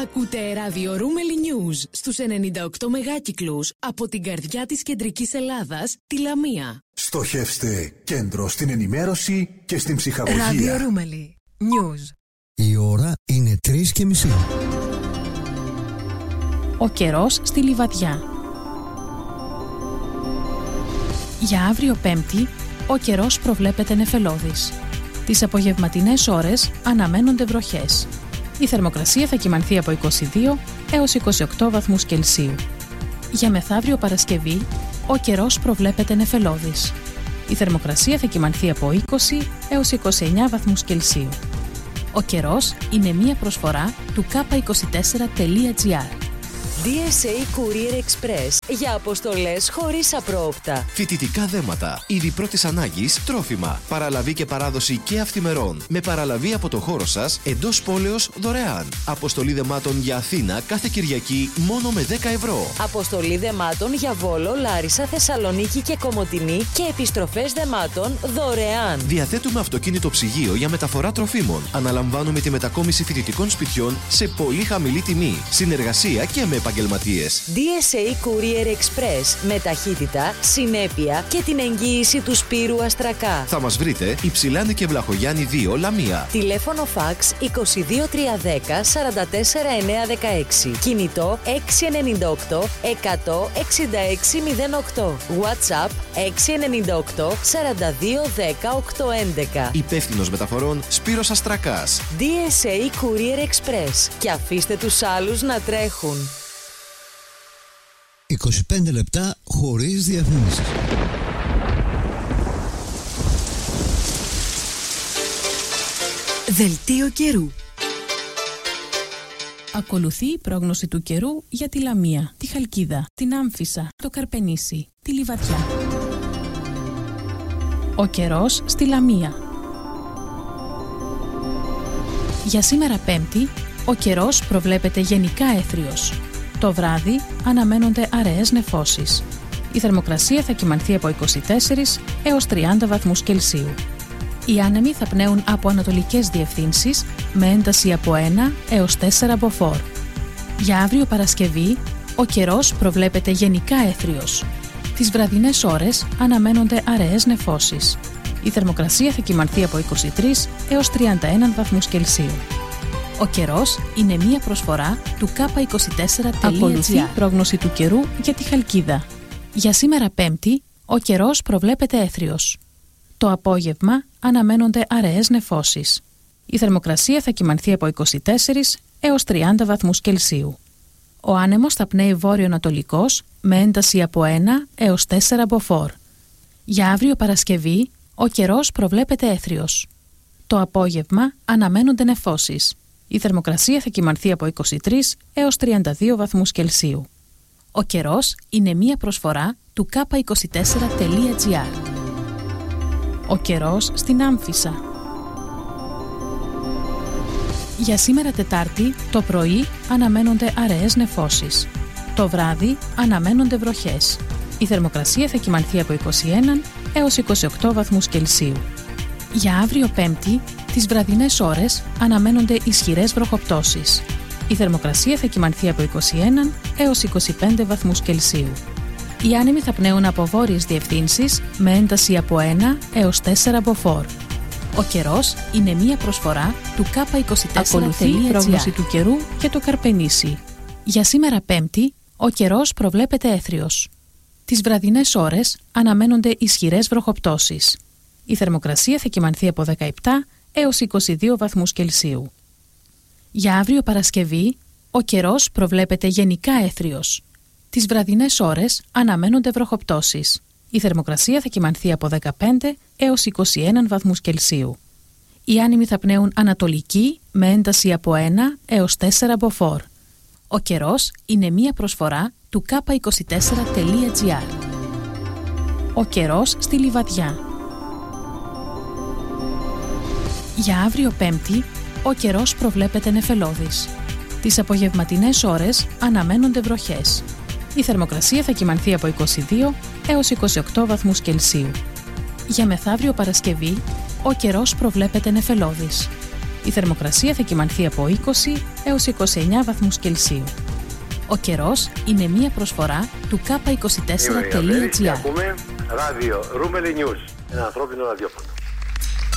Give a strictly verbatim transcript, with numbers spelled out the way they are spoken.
Ακούτε ραδιορούμελι News στους ενενήντα οκτώ μεγάκυκλους από την καρδιά της κεντρικής Ελλάδας, τη Λαμία. Στοχεύστε κέντρο στην ενημέρωση και στην ψυχαγωγία. Ραδιορούμελι News. Η ώρα είναι τρεις και μισή. Ο καιρός στη Λιβαδιά. Για αύριο Πέμπτη, ο καιρός προβλέπεται νεφελώδης. Τις απογευματινές ώρες αναμένονται βροχές. Η θερμοκρασία θα κυμανθεί από είκοσι δύο έως είκοσι οκτώ βαθμούς Κελσίου. Για μεθαύριο Παρασκευή, ο καιρός προβλέπεται νεφελώδης. Η θερμοκρασία θα κυμανθεί από είκοσι έως είκοσι εννέα βαθμούς Κελσίου. Ο καιρός είναι μία προσφορά του κάπα είκοσι τέσσερα τελεία τζι άρ. ντι ες έι Courier Express για αποστολές χωρίς απρόοπτα. Φοιτητικά δέματα, είδη πρώτης ανάγκης, τρόφιμα, παραλαβή και παράδοση και αυθημερών. Με παραλαβή από το χώρο σας, εντός πόλεως δωρεάν. Αποστολή δεμάτων για Αθήνα κάθε Κυριακή μόνο με δέκα ευρώ. Αποστολή δεμάτων για Βόλο, Λάρισα, Θεσσαλονίκη και Κομοτηνή και επιστροφές δεμάτων δωρεάν. Διαθέτουμε αυτοκίνητο ψυγείο για μεταφορά τροφίμων. Αναλαμβάνουμε τη μετακόμιση φοιτητικών σπιτιών σε πολύ χαμηλή τιμή. Συνεργασία και με επαγγελματίες. ντι ες έι Courier Express με ταχύτητα, συνέπεια και την εγγύηση του Σπύρου Αστρακά. Θα μας βρείτε Υψηλάνη και Βλαχογιάννη δύο, Λαμία. Τηλέφωνο φαξ είκοσι δύο τριακόσια δέκα σαράντα τέσσερα εννιακόσια δεκαέξι. Κινητό έξι εννιά οκτώ εκατό εξήντα έξι μηδέν οκτώ. WhatsApp έξι εννιά οκτώ σαράντα δύο δέκα οκτακόσια έντεκα. Υπεύθυνος μεταφορών Σπύρος Αστρακάς. ντι ες έι Courier Express. Και αφήστε τους άλλους να τρέχουν. είκοσι πέντε λεπτά χωρίς διαφήμιση. Δελτίο καιρού. Ακολουθεί η πρόγνωση του καιρού για τη Λαμία, τη Χαλκίδα, την Άμφισσα, το Καρπενήσι, τη Λιβαδιά. Ο καιρός στη Λαμία. Για σήμερα Πέμπτη, ο καιρός προβλέπεται γενικά έθριος. Το βράδυ αναμένονται αραιές νεφώσεις. Η θερμοκρασία θα κυμανθεί από είκοσι τέσσερα έως τριάντα βαθμούς Κελσίου. Οι άνεμοι θα πνέουν από ανατολικές διευθύνσεις με ένταση από ένα έως τέσσερα μποφόρ. Για αύριο Παρασκευή, ο καιρός προβλέπεται γενικά έθριος. Τις βραδινές ώρες αναμένονται αραιές νεφώσεις. Η θερμοκρασία θα κυμανθεί από είκοσι τρία έως τριάντα ένα βαθμούς Κελσίου. Ο καιρός είναι μία προσφορά του κάπα είκοσι τέσσερα τελεία τζι άρ. Ακολουθεί η πρόγνωση του καιρού για τη Χαλκίδα. Για σήμερα Πέμπτη, ο καιρός προβλέπεται έθριος. Το απόγευμα αναμένονται αραιές νεφώσεις. Η θερμοκρασία θα κυμανθεί από είκοσι τέσσερα έως τριάντα βαθμούς Κελσίου. Ο άνεμος θα πνέει βόρειο-ανατολικός με ένταση από ένα έως τέσσερα μποφόρ. Για αύριο Παρασκευή, ο καιρός προβλέπεται έθριος. Το απόγευμα αναμένονται νεφώσεις. Η θερμοκρασία θα κυμανθεί από είκοσι τρία έως τριάντα δύο βαθμούς Κελσίου. Ο καιρός είναι μία προσφορά του κάπα είκοσι τέσσερα τελεία τζι άρ. Ο καιρός στην Άμφισσα. Για σήμερα Τετάρτη, το πρωί αναμένονται αραιές νεφώσεις. Το βράδυ αναμένονται βροχές. Η θερμοκρασία θα κυμανθεί από είκοσι ένα έως είκοσι οκτώ βαθμούς Κελσίου. Για αύριο Πέμπτη, τις βραδινές ώρες αναμένονται ισχυρές βροχοπτώσεις. Η θερμοκρασία θα κυμανθεί από είκοσι ένα έως είκοσι πέντε βαθμούς Κελσίου. Οι άνεμοι θα πνέουν από βόρειες διευθύνσεις με ένταση από ένα έως τέσσερα μποφόρ. Ο καιρός είναι μία προσφορά του κάπα είκοσι τέσσερα τελεία τζι άρ. Ακολουθεί η πρόγνωση του καιρού για το Καρπενήσι. Για σήμερα Πέμπτη, ο καιρός προβλέπεται έθριος. Τις βραδινές ώρες αναμένονται ισχυρές βροχοπτώσεις. Η θερμοκρασία θα κυμανθεί από δεκαεπτά έως είκοσι δύο βαθμούς Κελσίου. Για αύριο Παρασκευή, ο καιρός προβλέπεται γενικά έθριος. Τις βραδινές ώρες αναμένονται βροχοπτώσεις. Η θερμοκρασία θα κυμανθεί από δεκαπέντε έως είκοσι ένα βαθμούς Κελσίου. Οι άνεμοι θα πνέουν ανατολική με ένταση από ένα έως τέσσερα μποφόρ. Ο καιρός είναι μία προσφορά του κάπα είκοσι τέσσερα τελεία τζι άρ. Ο καιρός στη Λιβαδιά. Για αύριο Πέμπτη, ο καιρός προβλέπεται νεφελώδης. Τις απογευματινές ώρες αναμένονται βροχές. Η θερμοκρασία θα κυμανθεί από είκοσι δύο έως είκοσι οκτώ βαθμούς Κελσίου. Για μεθαύριο Παρασκευή, ο καιρός προβλέπεται νεφελώδης. Η θερμοκρασία θα κυμανθεί από είκοσι έως είκοσι εννέα βαθμούς Κελσίου. Ο καιρός είναι μία προσφορά του κάπα είκοσι τέσσερα τελεία τζι άρ. Ακούμε ράδιο Ρούμελι News, ένα ανθρώπινο ραδιόφωνο.